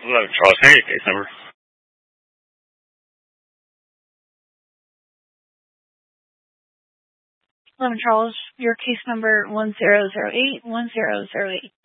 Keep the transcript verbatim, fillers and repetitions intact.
eleven Charles, can I get case number? eleven Charles, your case number one zero zero eight one zero zero eight.